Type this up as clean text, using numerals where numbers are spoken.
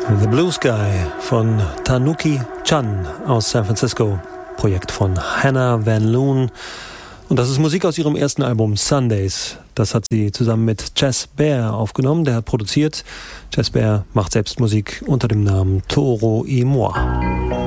The Blue Sky von Tanuki Chan aus San Francisco, Projekt von Hannah Van Loon. Und das ist Musik aus ihrem ersten Album Sundays. Das hat sie zusammen mit Chess Bear aufgenommen, der hat produziert. Chess Bear macht selbst Musik unter dem Namen Toro y Moi.